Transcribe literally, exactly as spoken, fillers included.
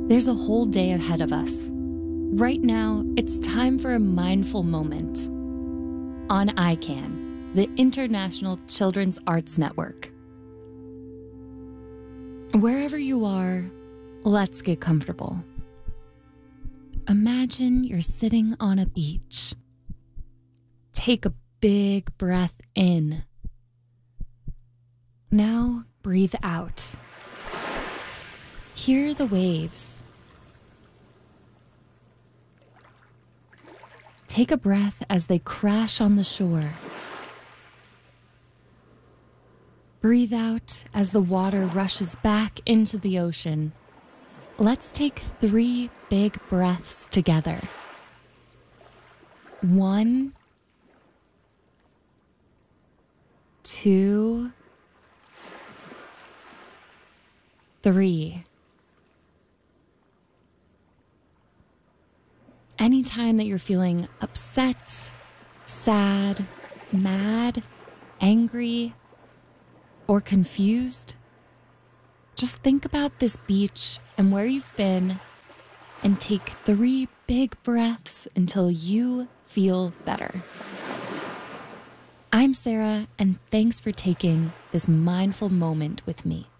There's a whole day ahead of us. Right now, it's time for a mindful moment on I CAN, the International Children's Arts Network. Wherever you are, let's get comfortable. Imagine you're sitting on a beach. Take a big breath in. Now breathe out. Hear the waves. Take a breath as they crash on the shore. Breathe out as the water rushes back into the ocean. Let's take three big breaths together. One, two, three. Anytime that you're feeling upset, sad, mad, angry, or confused, just think about this beach and where you've been and take three big breaths until you feel better. I'm Sarah, and thanks for taking this mindful moment with me.